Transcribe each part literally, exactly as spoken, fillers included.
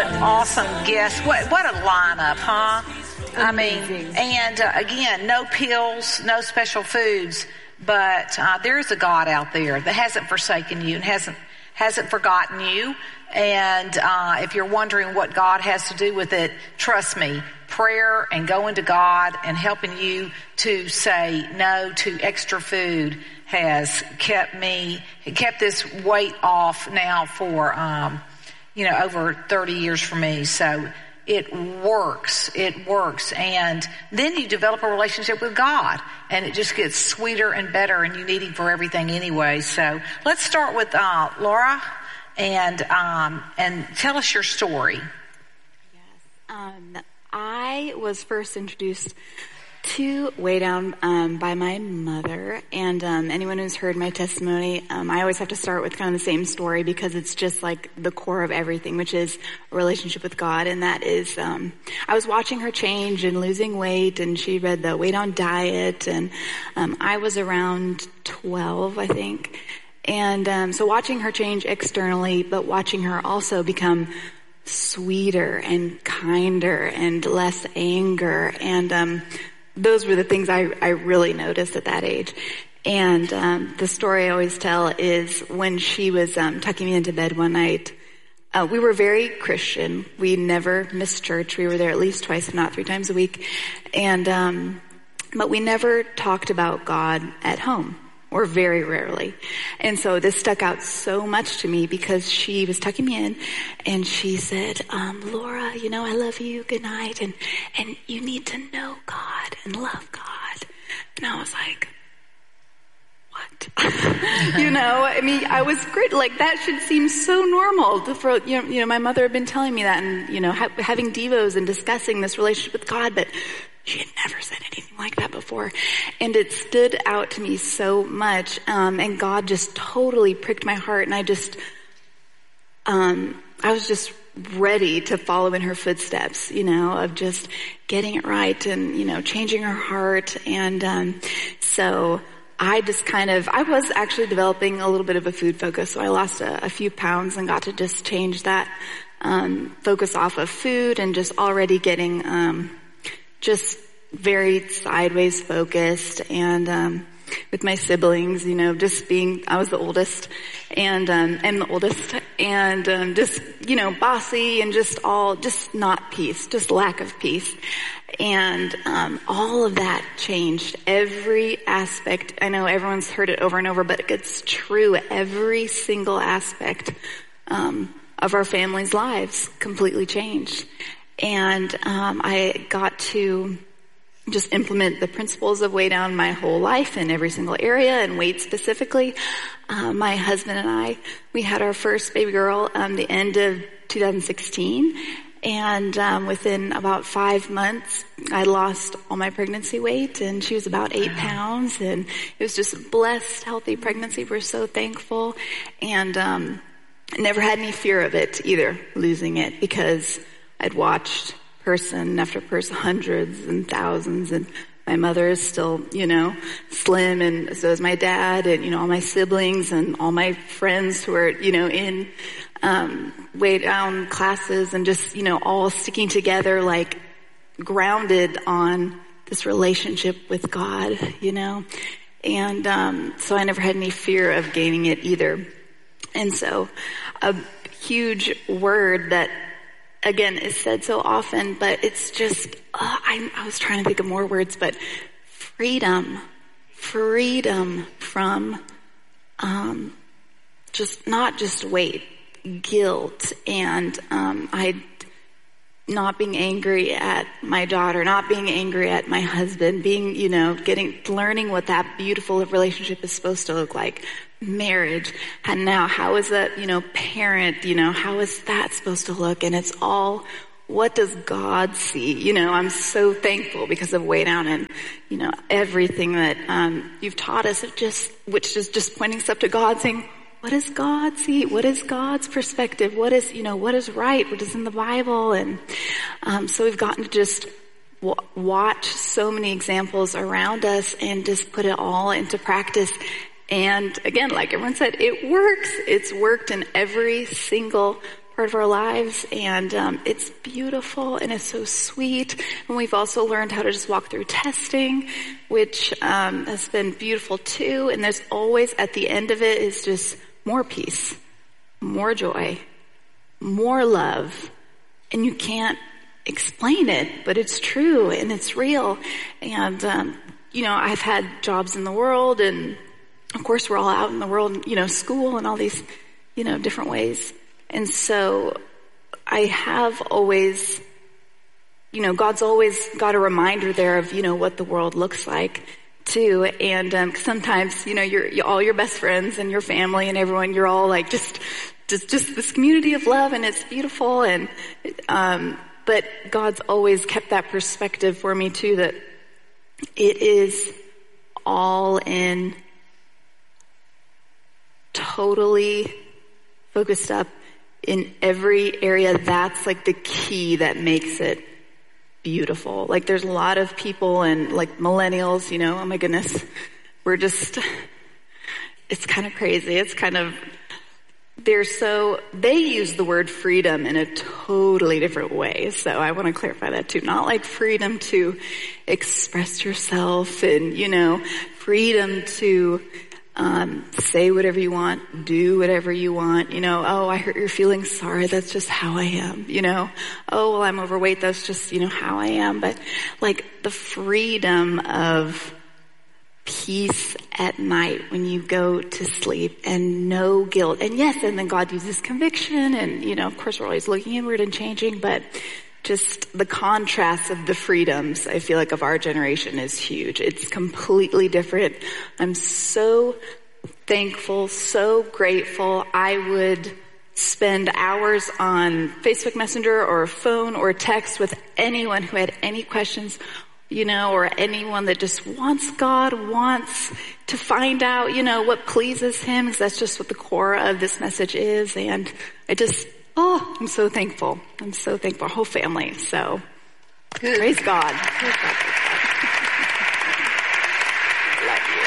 awesome guests. What, what a lineup, huh? I mean, and uh, again, no pills, no special foods, but uh, there is a God out there that hasn't forsaken you and hasn't hasn't forgotten you. And uh, if you're wondering what God has to do with it, trust me, prayer and going to God and helping you to say no to extra food has kept me, kept this weight off now for, um, you know, over thirty years for me. So it works. It works. And then you develop a relationship with God, and it just gets sweeter and better, and you need Him for everything anyway. So let's start with uh, Laura, and um, and tell us your story. Yes. Um, I was first introduced to Way Down um, by my mother, and um, anyone who's heard my testimony, um, I always have to start with kind of the same story because it's just like the core of everything, which is a relationship with God. And that is, um, I was watching her change and losing weight, and she read the Way Down diet, and um, I was around twelve, I think. And um, so watching her change externally, but watching her also become sweeter and kinder and less anger, and um those were the things I, I really noticed at that age. And um, the story I always tell is when she was um, tucking me into bed one night, uh, we were very Christian. We never missed church. We were there at least twice, if not three times a week. And um, but we never talked about God at home, or very rarely. And so this stuck out so much to me because she was tucking me in and she said, um, Laura, you know, I love you. Good night. And, and you need to know God and love God. And I was like, what? You know, I mean, I was great. Like that should seem so normal to, for, you know, you know, my mother had been telling me that, and, you know, ha- having devos and discussing this relationship with God, but she had never said anything like that before. And it stood out to me so much. Um, and God just totally pricked my heart. And I just, um, I was just ready to follow in her footsteps, you know, of just getting it right and, you know, changing her heart. And, um, so I just kind of, I was actually developing a little bit of a food focus. So I lost a, a few pounds and got to just change that, um, focus off of food, and just already getting, um, just very sideways focused. And um with my siblings, you know, just being, I was the oldest, and um and the oldest, and um just, you know, bossy, and just all, just not peace, just lack of peace. And um all of that changed every aspect. I know everyone's heard it over and over, but it's true. Every single aspect um of our family's lives completely changed. And um I got to just implement the principles of Way Down my whole life in every single area, and weight specifically. Uh, my husband and I, we had our first baby girl um the end of two thousand sixteen, and um within about five months I lost all my pregnancy weight, and she was about eight pounds, and it was just a blessed, healthy pregnancy. We're so thankful. And um never had any fear of it either, losing it, because I'd watched person after person, hundreds and thousands, and my mother is still, you know, slim, and so is my dad, and, you know, all my siblings and all my friends who are, you know, in um Way Down classes, and just, you know, all sticking together, like grounded on this relationship with God, you know. And um so I never had any fear of gaining it either. And so a huge word that, again, is said so often, but it's just, uh, I, I was trying to think of more words, but freedom, freedom from, um, just not just weight, guilt, and, um, I, not being angry at my daughter, not being angry at my husband, being, you know, getting, learning what that beautiful relationship is supposed to look like. Marriage. And now how is that, you know, parent, you know, how is that supposed to look? And it's all, what does God see? You know, I'm so thankful because of Way Down, and, you know, everything that, um, you've taught us, of just, which is just pointing stuff to God, saying, what does God see? What is God's perspective? What is, you know, what is right? What is in the Bible? And, um, so we've gotten to just w- watch so many examples around us and just put it all into practice. And again, like everyone said, it works. It's worked in every single part of our lives, and um, it's beautiful and it's so sweet. And we've also learned how to just walk through testing, which um, has been beautiful too. And there's always, at the end of it, is just more peace, more joy, more love. And you can't explain it, but it's true and it's real. And um, you know, I've had jobs in the world, and of course we're all out in the world, you know, school and all these, you know, different ways. And so I have always, you know, God's always got a reminder there of, you know, what the world looks like too. And um, sometimes, you know, you're, you're all your best friends and your family and everyone, you're all like just, just, just this community of love, and it's beautiful. And, um, but God's always kept that perspective for me too, that it is all in, totally focused up in every area. That's like the key that makes it beautiful. Like there's a lot of people, and like millennials, you know, oh my goodness, we're just, it's kind of crazy. It's kind of, they're so, they use the word freedom in a totally different way. So I want to clarify that too. Not like freedom to express yourself and, you know, freedom to Um, say whatever you want, do whatever you want, you know, oh, I hurt your feelings, sorry, that's just how I am, you know, oh, well, I'm overweight, that's just, you know, how I am. But like the freedom of peace at night when you go to sleep, and no guilt. And yes, and then God uses conviction, and, you know, of course we're always looking inward and changing, but just the contrast of the freedoms, I feel like, of our generation is huge. It's completely different. I'm so thankful, so grateful. I would spend hours on Facebook Messenger or phone or text with anyone who had any questions, you know, or anyone that just wants God, wants to find out, you know, what pleases him, because that's just what the core of this message is. And I just, oh, I'm so thankful. I'm so thankful. Our whole family. So, good. Praise God. Praise God. Love you.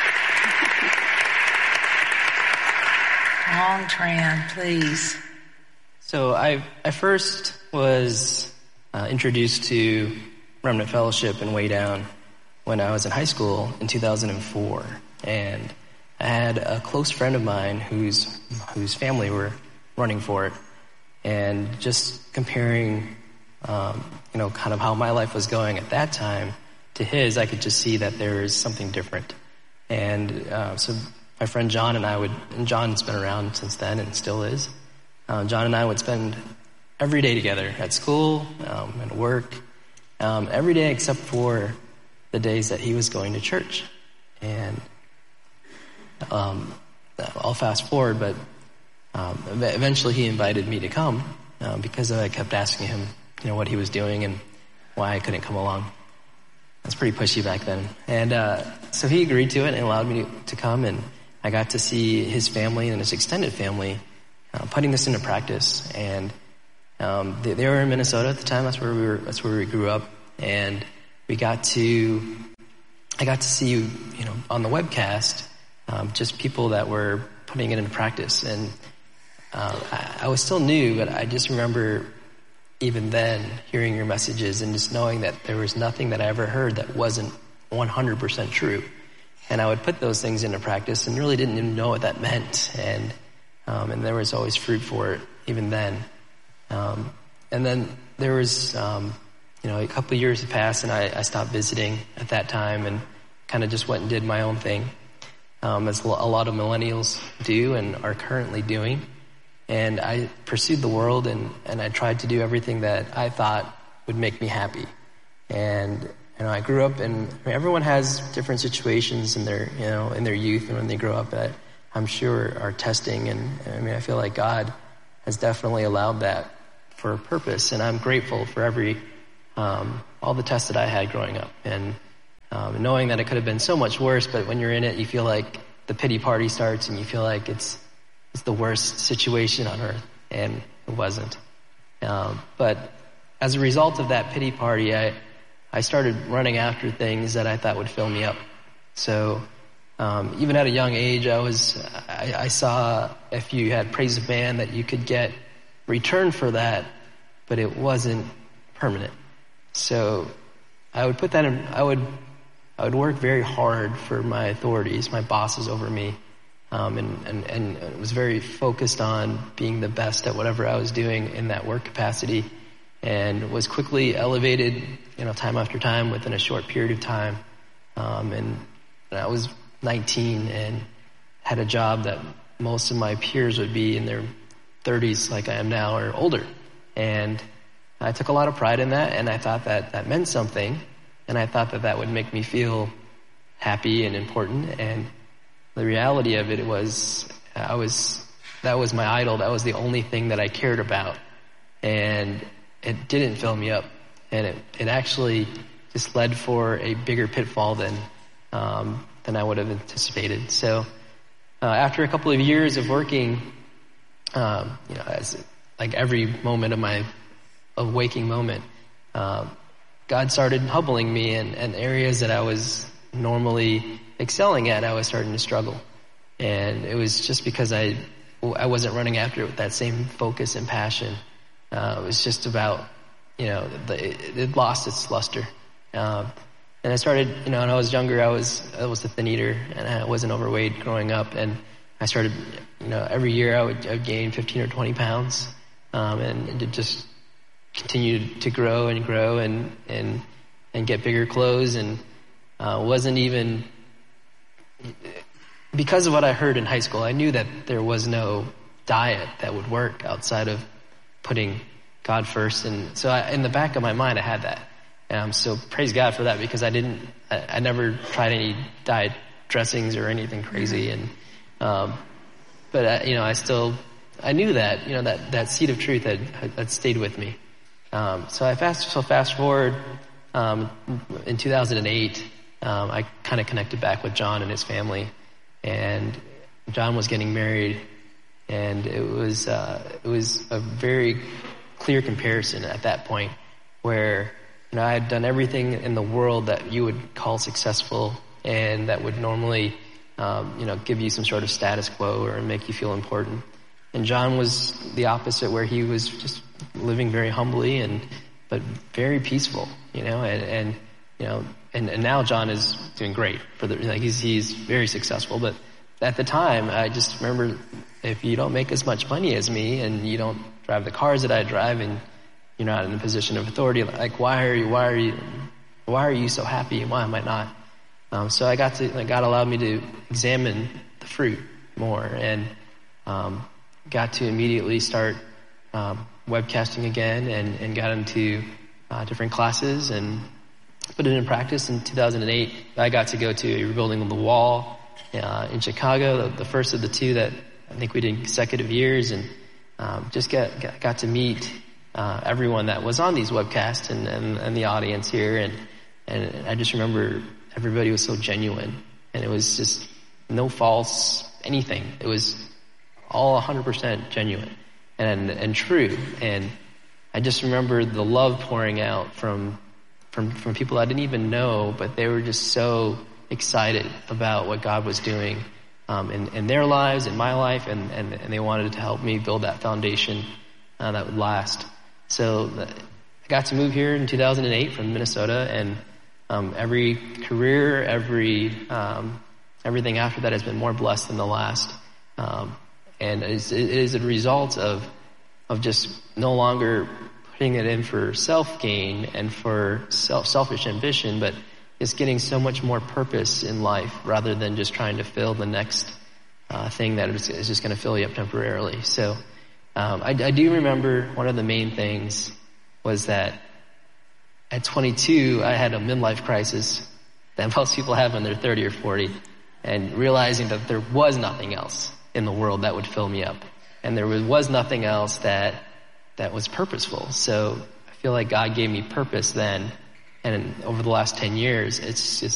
Long Tran, please. So I I first was uh, introduced to Remnant Fellowship and Way Down when I was in high school in two thousand four, and I had a close friend of mine whose whose family were running for it. And just comparing, um, you know, kind of how my life was going at that time to his, I could just see that there is something different. And uh, so my friend John and I would, and John's been around since then and still is, uh, John and I would spend every day together at school, um, and work, um, every day except for the days that he was going to church. And um, I'll fast forward, but Um, eventually he invited me to come, um, because I kept asking him, you know, what he was doing and why I couldn't come along. I was pretty pushy back then. And, uh, so he agreed to it and allowed me to, to come, and I got to see his family and his extended family, uh, putting this into practice. And, um, they, they were in Minnesota at the time. That's where we were, that's where we grew up. And we got to, I got to see, you know, on the webcast, um, just people that were putting it into practice. And, Uh, I, I was still new, but I just remember even then hearing your messages and just knowing that there was nothing that I ever heard that wasn't one hundred percent true. And I would put those things into practice and really didn't even know what that meant. And, um, and there was always fruit for it even then. Um, and then there was, um, you know, a couple of years had passed, and I, I stopped visiting at that time and kind of just went and did my own thing, um, as a lot of millennials do and are currently doing. And I pursued the world, and, and I tried to do everything that I thought would make me happy. And, you know, I grew up, and I mean, everyone has different situations in their, you know, in their youth and when they grow up that I'm sure are testing. And, and I mean, I feel like God has definitely allowed that for a purpose. And I'm grateful for every, um, all the tests that I had growing up. And, um, knowing that it could have been so much worse, but when you're in it, you feel like the pity party starts and you feel like it's, It's the worst situation on earth, and it wasn't. Um, but as a result of that pity party, I, I started running after things that I thought would fill me up. So, um, even at a young age, I was, I, I saw if you had praise of man that you could get return for that, but it wasn't permanent. So I would put that in, I would, I would work very hard for my authorities, my bosses over me, um, and, and, and was very focused on being the best at whatever I was doing in that work capacity, and was quickly elevated, you know, time after time within a short period of time. Um, and, and I was nineteen and had a job that most of my peers would be in their thirties like I am now or older. And I took a lot of pride in that, and I thought that that meant something, and I thought that that would make me feel happy and important. And the reality of it was, I was, that was my idol. That was the only thing that I cared about. And it didn't fill me up. And it, it actually just led for a bigger pitfall than, um, than I would have anticipated. So, uh, after a couple of years of working, um, you know, as like every moment of my, of waking moment, um, God started humbling me in, in areas that I was normally excelling at. I was starting to struggle. And it was just because I, I wasn't running after it with that same focus and passion. Uh, it was just about, you know, the, it, it lost its luster. Um, and I started, you know, when I was younger, I was, I was a thin eater, and I wasn't overweight growing up. And I started, you know, every year I would, I would gain fifteen or twenty pounds, um, and, and it just continued to grow and grow and, and, and get bigger clothes. And, uh, wasn't even, because of what I heard in high school, I knew that there was no diet that would work outside of putting God first. And so I, in the back of my mind, I had that. Um, so praise God for that, because I didn't, I, I never tried any diet dressings or anything crazy. And, um, but I, you know, I still, I knew that, you know, that, that seed of truth had, had stayed with me. Um, so I fast, so fast forward, um, in two thousand eight, um, I kind of connected back with John and his family, and John was getting married, and it was, uh, it was a very clear comparison at that point where, you know, I had done everything in the world that you would call successful and that would normally, um, you know, give you some sort of status quo or make you feel important. And John was the opposite, where he was just living very humbly and, but very peaceful, you know, and, and you know, and, and now John is doing great for the, like he's, he's very successful. But at the time, I just remember, if you don't make as much money as me and you don't drive the cars that I drive and you're not in a position of authority, like, why are you, why are you, why are you so happy and why am I not? Um, so I got to, like, God allowed me to examine the fruit more, and, um, got to immediately start, um, webcasting again, and, and got into, uh, different classes and put it in practice. In two thousand eight, I got to go to a Rebuilding the Wall, uh, in Chicago, the, the first of the two that I think we did consecutive years, and, um, just got, got, got to meet, Uh, everyone that was on these webcasts and, and, and the audience here. And, and I just remember everybody was so genuine, and it was just no false anything. It was all one hundred percent genuine and, and true. And I just remember the love pouring out from, from, from people I didn't even know, but they were just so excited about what God was doing, um, in, in their lives, in my life, and, and, and they wanted to help me build that foundation, uh, that would last. So I got to move here in two thousand eight from Minnesota, and um, every career, every um, everything after that has been more blessed than the last. Um, and it is, it is a result of of just no longer putting it in for self-gain and for self selfish ambition, but just getting so much more purpose in life rather than just trying to fill the next uh, thing that is, is just going to fill you up temporarily. So. Um, I, I do remember one of the main things was that at twenty-two, I had a midlife crisis that most people have when they're thirty or forty, and realizing that there was nothing else in the world that would fill me up. And there was, was nothing else that, that was purposeful. So I feel like God gave me purpose then. And over the last ten years, it's just